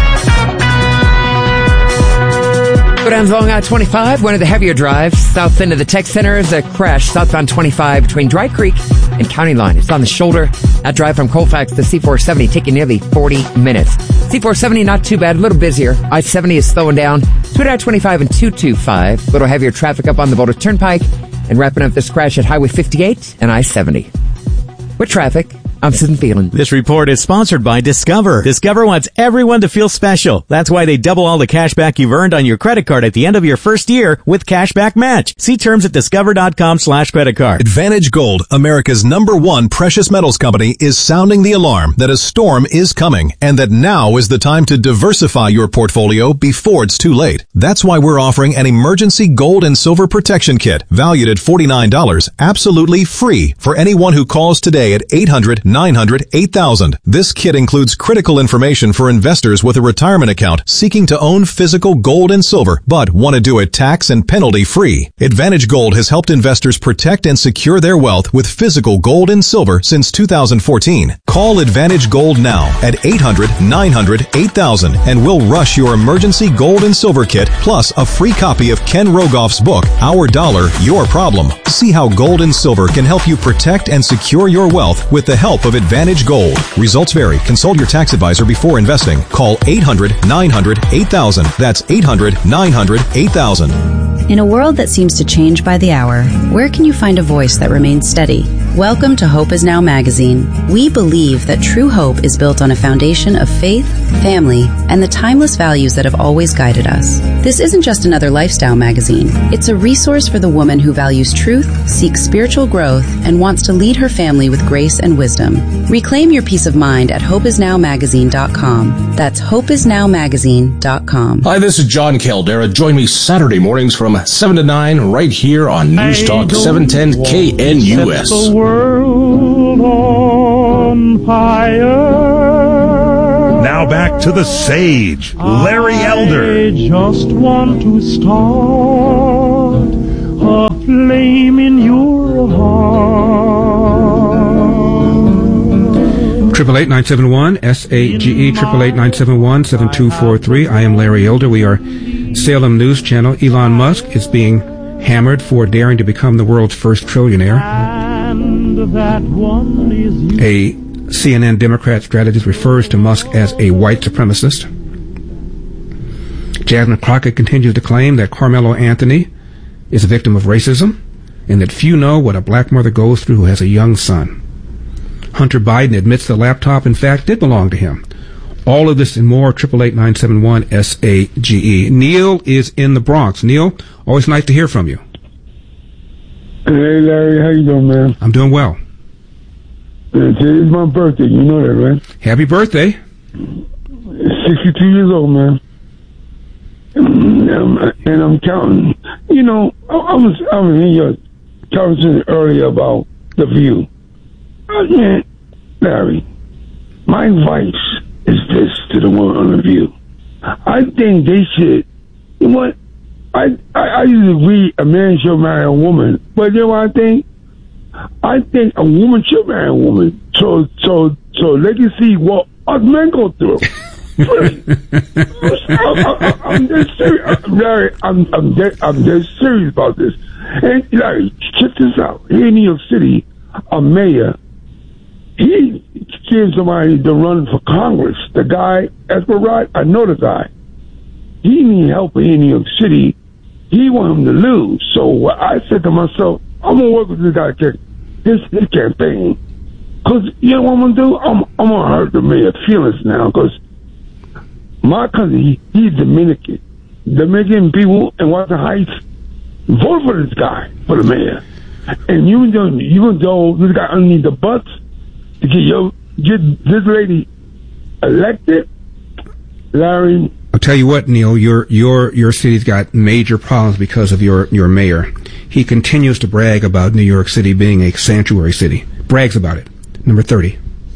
Go down along I twenty-five, one of the heavier drives, south end of the tech center is a crash southbound twenty-five between Dry Creek and County Line. It's on the shoulder. That drive from Colfax to C four seventy taking nearly forty minutes. C four seventy not too bad, a little busier. I seventy is slowing down. Two I twenty-five and two twenty-five. A little heavier traffic up on the Boulder Turnpike. And wrapping up this crash at Highway fifty-eight and I seventy. With traffic, I'm Susan Phelan. This report is sponsored by Discover. Discover wants everyone to feel special. That's why they double all the cash back you've earned on your credit card at the end of your first year with Cashback Match. See terms at discover.com slash credit card. Advantage Gold, America's number one precious metals company, is sounding the alarm that a storm is coming and that now is the time to diversify your portfolio before it's too late. That's why we're offering an emergency gold and silver protection kit valued at forty-nine dollars, absolutely free for anyone who calls today at eight hundred nine hundred eight thousand. This kit includes critical information for investors with a retirement account seeking to own physical gold and silver, but want to do it tax and penalty free. Advantage Gold has helped investors protect and secure their wealth with physical gold and silver since two thousand fourteen. Call Advantage Gold now at eight hundred nine hundred eight thousand and we'll rush your emergency gold and silver kit plus a free copy of Ken Rogoff's book, Our Dollar, Your Problem. See how gold and silver can help you protect and secure your wealth with the help of Advantage Gold. Results vary. Consult your tax advisor before investing. Call eight hundred nine hundred eight thousand. That's eight hundred nine hundred eight thousand. In a world that seems to change by the hour, where can you find a voice that remains steady? Welcome to Hope Is Now magazine. We believe that true hope is built on a foundation of faith, family, and the timeless values that have always guided us. This isn't just another lifestyle magazine. It's a resource for the woman who values truth, seeks spiritual growth, and wants to lead her family with grace and wisdom. Reclaim your peace of mind at hope is now magazine dot com. That's hope is now magazine dot com. Hi, this is John Caldera. Join me Saturday mornings from seven to nine right here on News Talk seven ten K N U S. The world on fire. Now back to the sage, Larry Elder. I just want to start a flame in your heart. Triple eight nine seven one S A G E triple eight nine seven one seven two four three. I am Larry Elder. We are Salem News Channel. Elon Musk is being hammered for daring to become the world's first trillionaire. That one is you. A C N N Democrat strategist refers to Musk as a white supremacist. Jasmine Crockett continues to claim that Carmelo Anthony is a victim of racism and that few know what a black mother goes through who has a young son. Hunter Biden admits the laptop, in fact, did belong to him. All of this and more, triple eight nine seven one S A G E. Neil is in the Bronx. Neil, always nice to hear from you. Hey, Larry, how you doing, man? I'm doing well. Uh, today's my birthday, you know that, right? Happy birthday. sixty-two years old, man. And I'm, and I'm counting. You know, I, I was I was in your conversation earlier about The View. Uh, man, Larry, my advice is this to the woman on The View. I think they should, you know what? I, I, I used to read a man should marry a woman, but you know what I think? I think a woman should marry a woman so so so they can see what us men go through. Really. I, I, I'm dead serious, Larry. I'm I'm dead, I'm dead serious about this. And Larry, check this out. Here in New York City, a mayor, he gave somebody to run for Congress. The guy, Esperat, I know the guy. He need help here in New York City. He want him to lose. So I said to myself, I'm gonna work with this guy, his his campaign, cause you know what I'm gonna do? I'm I'm gonna hurt the mayor's feelings now, cause my cousin he, he's Dominican, Dominican people in Washington Heights vote for this guy for the mayor, and you know you gonna throw this guy underneath the bus to get your get this lady elected, Larry. I'll tell you what, Neil, your your your city's got major problems because of your, your mayor. He continues to brag about New York City being a sanctuary city. Brags about it. Number thirty.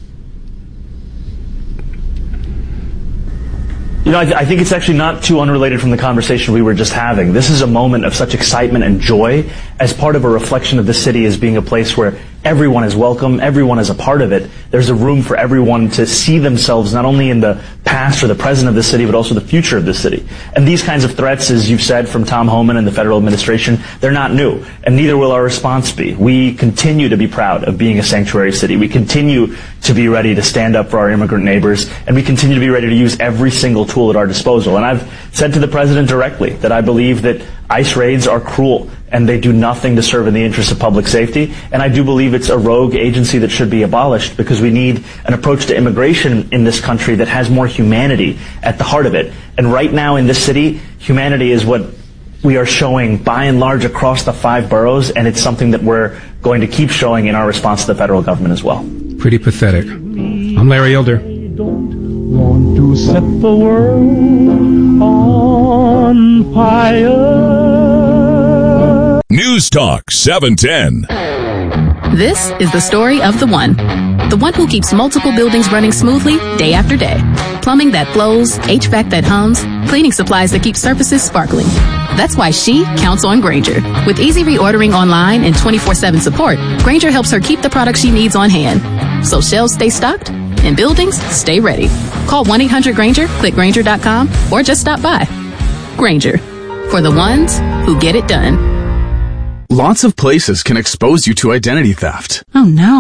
You know, I, th- I think it's actually not too unrelated from the conversation we were just having. This is a moment of such excitement and joy as part of a reflection of the city as being a place where everyone is welcome, everyone is a part of it. There's a room for everyone to see themselves not only in the past or the present of the city, but also the future of the city. And these kinds of threats, as you've said, from Tom Homan and the federal administration, they're not new, and neither will our response be. We continue to be proud of being a sanctuary city. We continue to be ready to stand up for our immigrant neighbors, and we continue to be ready to use every single tool at our disposal. And I've said to the president directly that I believe that ICE raids are cruel and they do nothing to serve in the interest of public safety. And I do believe it's a rogue agency that should be abolished because we need an approach to immigration in this country that has more humanity at the heart of it. And right now in this city, humanity is what we are showing by and large across the five boroughs, and it's something that we're going to keep showing in our response to the federal government as well. Pretty pathetic. I'm Larry Elder. Want to set the world on fire. News Talk seven ten. This is the story of the one. The one who keeps multiple buildings running smoothly day after day. Plumbing that flows, H V A C that hums, cleaning supplies that keep surfaces sparkling. That's why she counts on Grainger. With easy reordering online and twenty-four seven support, Grainger helps her keep the products she needs on hand. So shelves stay stocked and buildings stay ready. Call one eight hundred Grainger, click Grainger dot com, or just stop by. Grainger, for the ones who get it done. Lots of places can expose you to identity theft. Oh no.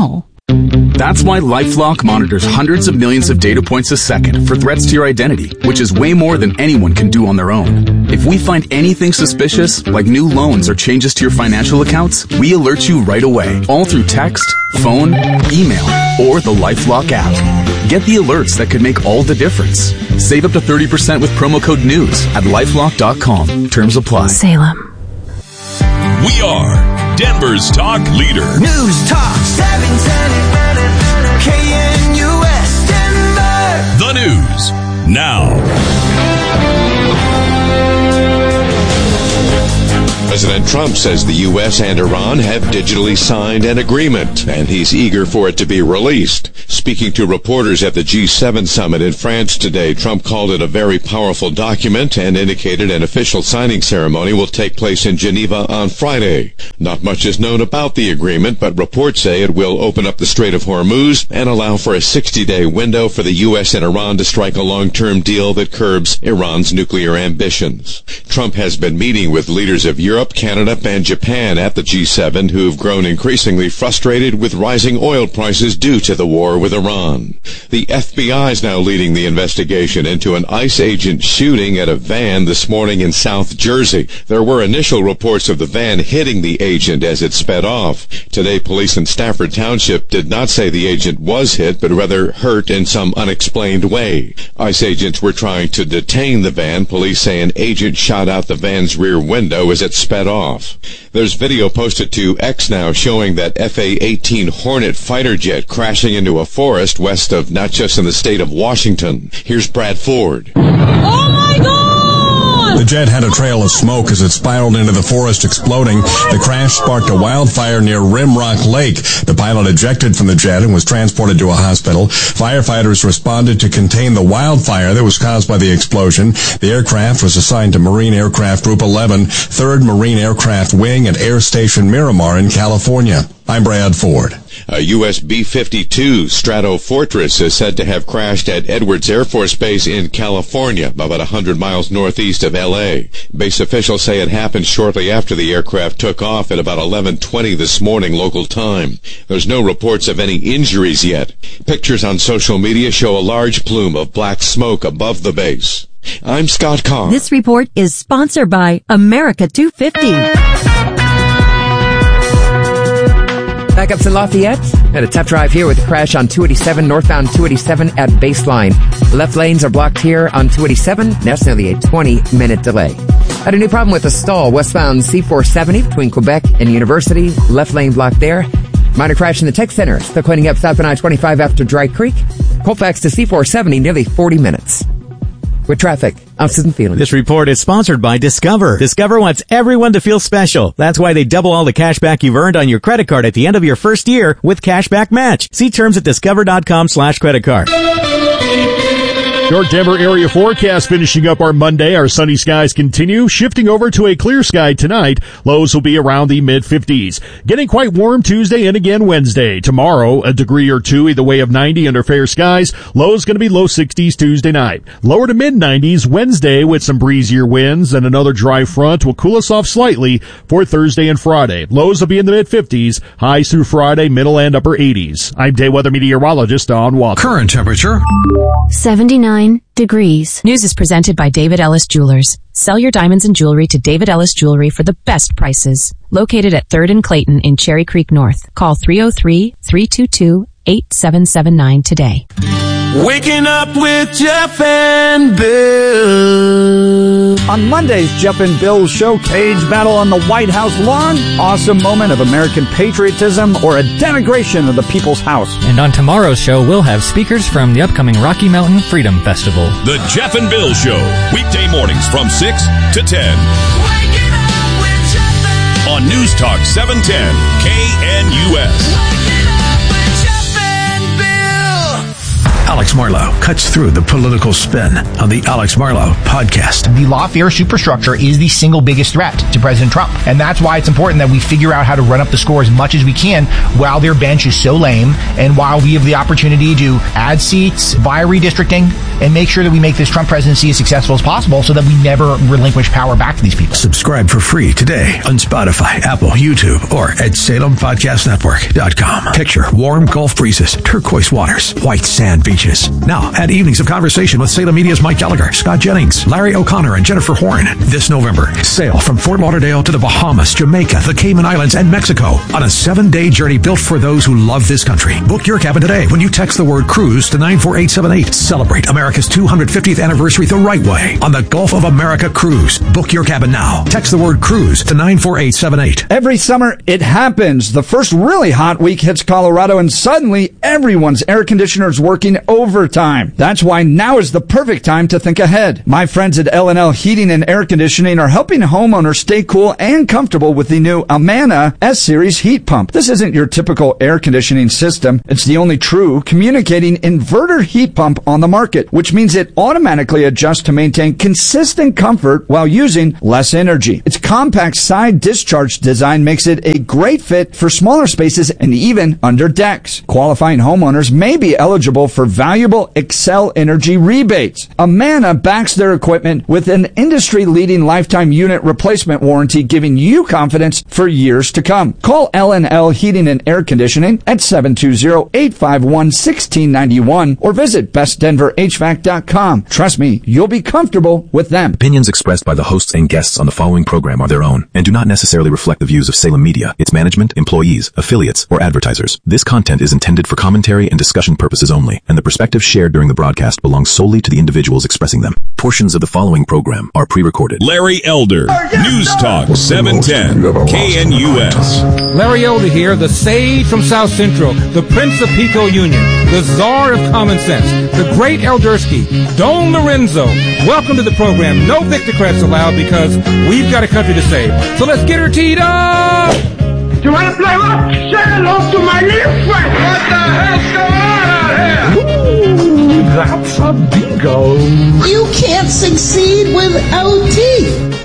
That's why LifeLock monitors hundreds of millions of data points a second for threats to your identity, which is way more than anyone can do on their own. If we find anything suspicious, like new loans or changes to your financial accounts, we alert you right away, all through text, phone, email, or the LifeLock app. Get the alerts that could make all the difference. Save up to thirty percent with promo code NEWS at lifelock dot com. Terms apply. Salem. We are Denver's talk leader. News Talk seven ten K N U S Denver. The news now. President Trump says the U S and Iran have digitally signed an agreement, and he's eager for it to be released. Speaking to reporters at the G seven summit in France today, Trump called it a very powerful document and indicated an official signing ceremony will take place in Geneva on Friday. Not much is known about the agreement, but reports say it will open up the Strait of Hormuz and allow for a sixty-day window for the U S and Iran to strike a long-term deal that curbs Iran's nuclear ambitions. Trump has been meeting with leaders of Europe, Canada, and Japan at the G seven, who've grown increasingly frustrated with rising oil prices due to the war with Iran. The F B I is now leading the investigation into an ICE agent shooting at a van this morning in South Jersey. There were initial reports of the van hitting the agent as it sped off. Today, police in Stafford Township did not say the agent was hit, but rather hurt in some unexplained way. ICE agents were trying to detain the van. Police say an agent shot out the van's rear window as it sped off. There's video posted to X now showing that F A eighteen Hornet fighter jet crashing into a forest west of Natchez in the state of Washington. Here's Brad Ford. Oh my God! The jet had a trail of smoke as it spiraled into the forest, exploding. The crash sparked a wildfire near Rimrock Lake. The pilot ejected from the jet and was transported to a hospital. Firefighters responded to contain the wildfire that was caused by the explosion. The aircraft was assigned to Marine Aircraft Group eleven, third Marine Aircraft Wing at Air Station Miramar in California. I'm Brad Ford. A U S B fifty-two Stratofortress is said to have crashed at Edwards Air Force Base in California, about one hundred miles northeast of L A. Base officials say it happened shortly after the aircraft took off at about eleven twenty this morning local time. There's no reports of any injuries yet. Pictures on social media show a large plume of black smoke above the base. I'm Scott Carr. This report is sponsored by America two fifty. Backups in Lafayette. Had a tough drive here with a crash on two eighty-seven, northbound two eighty-seven at Baseline. Left lanes are blocked here on two eighty-seven. That's nearly a twenty-minute delay. Had a new problem with a stall westbound C four seventy between Quebec and University. Left lane blocked there. Minor crash in the tech center. Still cleaning up south of I twenty-five after Dry Creek. Colfax to C four seventy, nearly forty minutes. With traffic, I'm Susan Phelan. This report is sponsored by Discover. Discover wants everyone to feel special. That's why they double all the cash back you've earned on your credit card at the end of your first year with Cashback Match. See terms at discover.com slash credit card. Your Denver area forecast finishing up our Monday. Our sunny skies continue, shifting over to a clear sky tonight. Lows will be around the mid fifties. Getting quite warm Tuesday and again Wednesday. Tomorrow, a degree or two either way of ninety under fair skies. Lows going to be low sixties Tuesday night. Lower to mid nineties Wednesday with some breezier winds, and another dry front will cool us off slightly for Thursday and Friday. Lows will be in the mid fifties. Highs through Friday, middle and upper eighties. I'm day weather meteorologist Don Watson. Current temperature seventy-nine degrees. News is presented by David Ellis Jewelers. Sell your diamonds and jewelry to David Ellis Jewelry for the best prices. Located at third and Clayton in Cherry Creek North. Call three oh three, three two two, eight seven seven nine today. Waking up with Jeff and Bill. On Monday's Jeff and Bill show, cage battle on the White House lawn, awesome moment of American patriotism, or a denigration of the People's House. And on tomorrow's show, we'll have speakers from the upcoming Rocky Mountain Freedom Festival. The Jeff and Bill Show, weekday mornings from six to ten. Waking up with Jeff and On News Talk seven ten K N U S. Waking up with Jeff and Bill. Alex Marlow cuts through the political spin on the Alex Marlow podcast. The lawfare superstructure is the single biggest threat to President Trump. And that's why it's important that we figure out how to run up the score as much as we can while their bench is so lame and while we have the opportunity to add seats via redistricting and make sure that we make this Trump presidency as successful as possible so that we never relinquish power back to these people. Subscribe for free today on Spotify, Apple, YouTube, or at Salem Podcast Network dot com. Picture warm Gulf breezes, turquoise waters, white sand beaches. Now, add evenings of conversation with Salem Media's Mike Gallagher, Scott Jennings, Larry O'Connor, and Jennifer Horn. This November, sail from Fort Lauderdale to the Bahamas, Jamaica, the Cayman Islands, and Mexico on a seven-day journey built for those who love this country. Book your cabin today when you text the word cruise to nine four eight seven eight. Celebrate America's two hundred fiftieth anniversary the right way on the Gulf of America Cruise. Book your cabin now. Text the word cruise to nine four eight seven eight. Every summer, it happens. The first really hot week hits Colorado, and suddenly everyone's air conditioner is working overtime. That's why now is the perfect time to think ahead. My friends at L and L Heating and Air Conditioning are helping homeowners stay cool and comfortable with the new Amana S-Series heat pump. This isn't your typical air conditioning system. It's the only true communicating inverter heat pump on the market, which means it automatically adjusts to maintain consistent comfort while using less energy. Its compact side discharge design makes it a great fit for smaller spaces and even under decks. Qualifying homeowners may be eligible for valuable Excel Energy rebates. Amana backs their equipment with an industry-leading lifetime unit replacement warranty, giving you confidence for years to come. Call L and L Heating and Air Conditioning at seven two zero, eight five one, one six nine one or visit best denver h v a c dot com. Trust me, you'll be comfortable with them. Opinions expressed by the hosts and guests on the following program are their own and do not necessarily reflect the views of Salem Media, its management, employees, affiliates, or advertisers. This content is intended for commentary and discussion purposes only, and the perspectives shared during the broadcast belong solely to the individuals expressing them. Portions of the following program are pre-recorded. Larry Elder, News Talk seven ten, K N U S. Larry Elder here, the sage from South Central, the Prince of Pico Union, the czar of common sense, the great Eldersky, Don Lorenzo. Welcome to the program. No Victocrats allowed because we've got a country to save. So let's get her teed up! You want to play what? Say hello to my little friend! What the hell's going on out here? Ooh, that's a bingo. You can't succeed without teeth.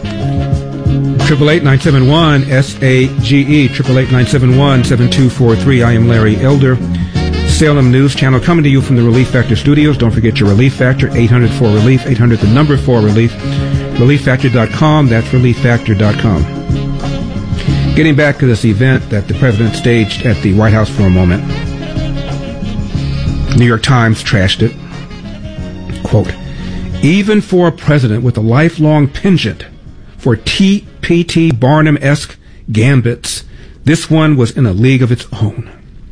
Triple eight nine seven one S A G E. Triple eight nine seven one seven two four three. I am Larry Elder. Salem News Channel coming to you from the Relief Factor Studios. Don't forget your Relief Factor, eight hundred four relief, eight hundred the number four relief, relief factor dot com. That's relief factor dot com. Getting back to this event that the president staged at the White House for a moment. New York Times trashed it. Quote, even for a president with a lifelong penchant for T P T Barnum-esque gambits, this one was in a league of its own.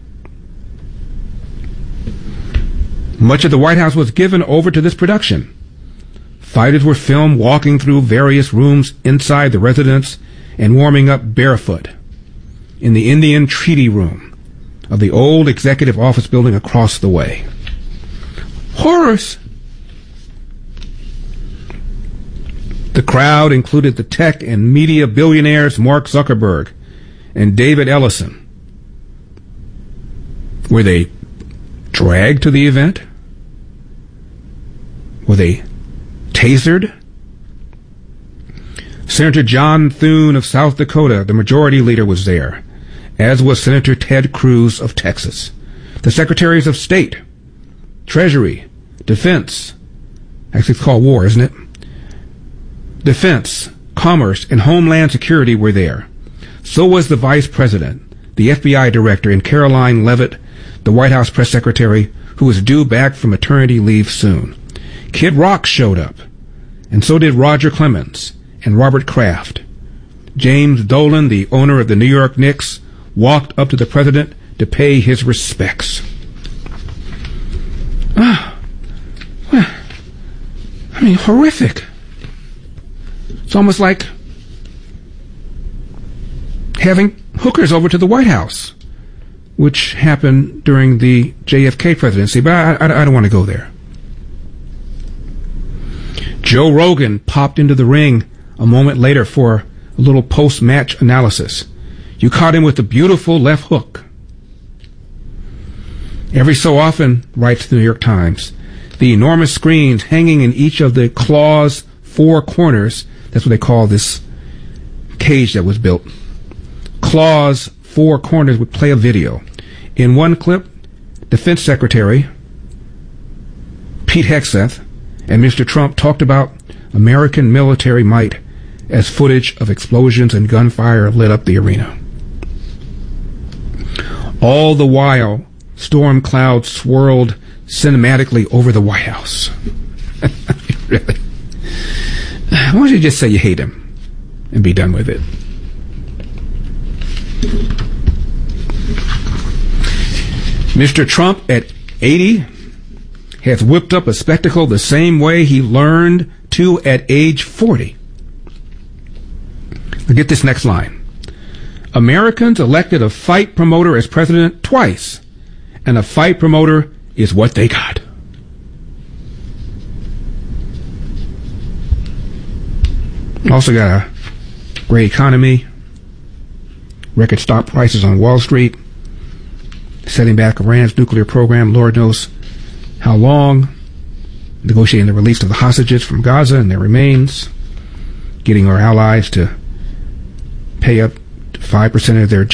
Much of the White House was given over to this production. Fighters were filmed walking through various rooms inside the residence and warming up barefoot in the Indian Treaty Room of the old executive office building across the way. Horrors! The crowd included the tech and media billionaires Mark Zuckerberg and David Ellison. Were they dragged to the event? Were they tasered? Senator John Thune of South Dakota, the majority leader, was there, as was Senator Ted Cruz of Texas. The Secretaries of State, Treasury, Defense, actually it's called War, isn't it? Defense, Commerce, and Homeland Security were there. So was the Vice President, the F B I Director, and Caroline Leavitt, the White House Press Secretary, who was due back from maternity leave soon. Kid Rock showed up, and so did Roger Clemens and Robert Kraft. James Dolan, the owner of the New York Knicks, walked up to the president to pay his respects. Ah, well, I mean, horrific. It's almost like having hookers over to the White House, which happened during the J F K presidency, but I, I, I don't want to go there. Joe Rogan popped into the ring a moment later for a little post-match analysis. You caught him with a beautiful left hook. Every so often, writes the New York Times, the enormous screens hanging in each of the claw's four corners, that's what they call this cage that was built, claw's four corners would play a video. In one clip, Defense Secretary Pete Hegseth and Mister Trump talked about American military might as footage of explosions and gunfire lit up the arena. All the while, storm clouds swirled cinematically over the White House. Really? Why don't you just say you hate him and be done with it? Mister Trump, at eighty, has whipped up a spectacle the same way he learned to at age forty. Now get this next line. Americans elected a fight promoter as president twice, and a fight promoter is what they got. Also got a great economy, record stock prices on Wall Street, setting back Iran's nuclear program, Lord knows how long, negotiating the release of the hostages from Gaza and their remains, getting our allies to pay up to five percent of their